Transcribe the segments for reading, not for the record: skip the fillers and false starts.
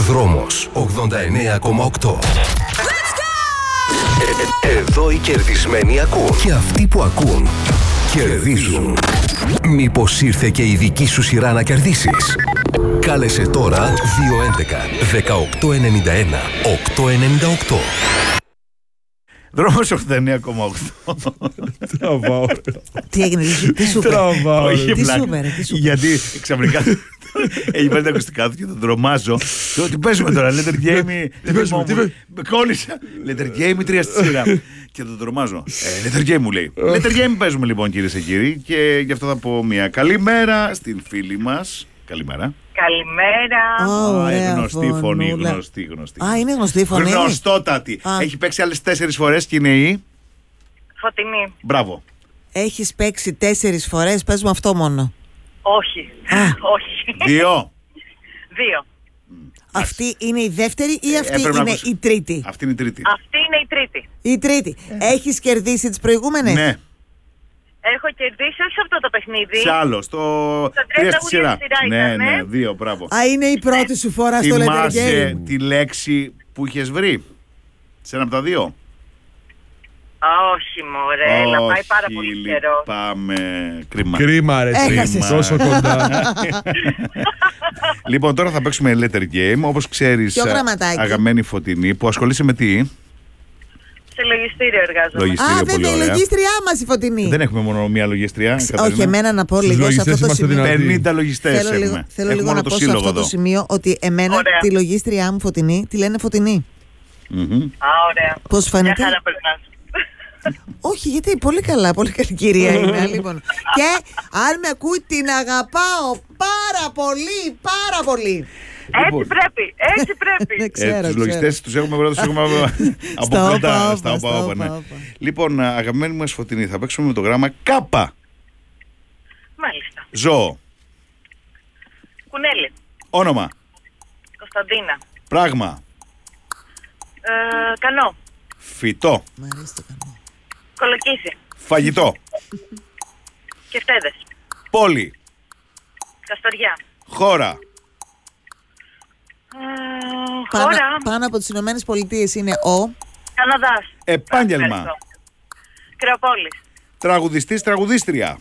Δρόμος 89,8. Εδώ οι κερδισμένοι ακούν. Και αυτοί που ακούν κερδίζουν. Μήπως ήρθε και η δική σου σειρά να κερδίσεις? Κάλεσε τώρα 211-1891-898. Δρόμος 89,8. Τραβάω. Τι έγινε, τι σου Τραβάω. είπε? Γιατί ξαφνικά έχει βάλει τα ακουστικά του και τον τρομάζω. Τι παίζουμε τώρα, Letter Game. Με κόλλησα. Letter Game 3 στη σειρά. Και τον τρομάζω. Letter Game μου λέει. Letter Game παίζουμε λοιπόν, κυρίες και κύριοι. Και γι' αυτό θα πω μια καλημέρα στην φίλη μας. Καλημέρα. Καλημέρα. Γνωστή φωνή. Γνωστή. Α, είναι γνωστή φωνή. Γνωστότατη. Έχει παίξει άλλες 4 φορές και είναι η Φωτεινή. Μπράβο. Έχεις παίξει 4 φορές, πες μου αυτό μόνο. Όχι. Όχι. 2. 2. Αυτή είναι η δεύτερη ή αυτή είναι η τρίτη? Αυτή είναι η τρίτη. Αυτή είναι η τρίτη. Η τρίτη. Έχεις κερδίσει τις προηγούμενες? Ναι. Έχω κερδίσει όχι σε αυτό το παιχνίδι. Σε άλλο, στο 3 στη σειρά. Ναι, 2, μπράβο. Α, είναι η πρώτη σου φορά στο Letter Θυμάσαι Game. τη λέξη που είχες βρει σε ένα από τα 2? Όχι μωρέ, να πάει πάρα πολύ καιρό. Πάμε. Κρίμα. Κρίμα ρε. Έχασες. Τόσο κοντά. Λοιπόν, τώρα θα παίξουμε Letter Game. Όπως ξέρεις, Ποιο γραμματάκι? αγαπημένη Φωτεινή, που ασχολείσαι με τι? Σε λογιστήριο εργάζομαι. Λογιστήριο. Α, πολύ βέβαια, η ωραία. λογίστριά μας η Φωτεινή. Δεν έχουμε μόνο μία λογιστριά. Όχι, εμένα να πω Στους λίγο σε αυτό λογιστές το είμαστε σημείο. δυνατοί. 50 λογιστές Θέλω έχουμε. λίγο Έχουμε να μόνο πω το σε σύλλογο αυτό το εδώ. σημείο ότι εμένα Ωραία. τη λογίστριά μου Φωτεινή τη λένε Φωτεινή. Μμμ. Α, ωραία. Πώς φαίνεται? Μια χαρά περνάς. Όχι, γιατί πολύ καλά, πολύ καλή κυρία είναι. Λοιπόν. Και αν με ακούει, την αγαπάω πάρα πολύ, πάρα πολύ. Έτσι πρέπει, έτσι πρέπει. Δεν ξέρω, Τους λογιστές τους έχουμε βρει, τους έχουμε από Στα κοντά. όπα, Στα όπα, όπα, ναι. όπα. Λοιπόν, αγαπημένη μας Φωτεινή, θα παίξουμε με το γράμμα Κάπα. Μάλιστα. Ζώο. Κουνέλι. Όνομα. Κωνσταντίνα. Πράγμα. Κανό. Φυτό. Μ' αρέσει το κανό. Κολοκύθι. Φαγητό. Κεφτέδες. Πόλη. Καστοριά. Χώρα. Χώρα. Πάνω από τις Ηνωμένες Πολιτείες είναι ο. Καναδάς. Επάγγελμα. Ευχαριστώ. Κρεοπόλης. Τραγουδιστής, τραγουδίστρια.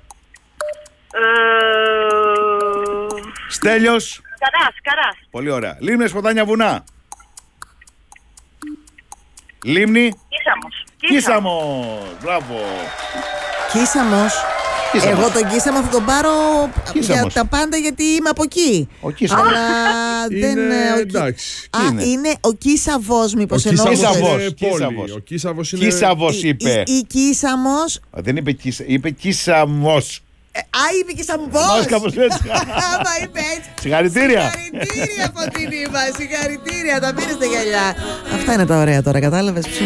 Στέλιος. Καράς. Πολύ ωραία. Λίμνες, ποτάμια, βουνά. Λίμνη. Κίσαμος. Μπράβο. Κίσαμος. Κίσαμος. Εγώ τον Κίσαμο θα τον πάρω για Κίσαμος. τα πάντα γιατί είμαι από εκεί. Ο Κίσαμος. Αλλά δεν. Είναι ο Κι- εντάξει. Α, είναι? είναι ο Κίσαβος, μήπως Ο εννοούσες? Κίσαβος. είναι Κίσαβος. πόλη. Ο Κίσαβος είναι... Κίσαβος είπε. Η Κίσαμος. Δεν είπε είπε Κίσαμος. Α, είπε Κίσαμος. Μας κάπως έτσι. Άμα είπε έτσι. Συγχαρητήρια. Συγχαρητήρια, Φωτεινή μας. Συγχαρητήρια. Τα πήρες τα γυαλιά. Αυτά είναι τα ωραία τώρα, κατάλαβες.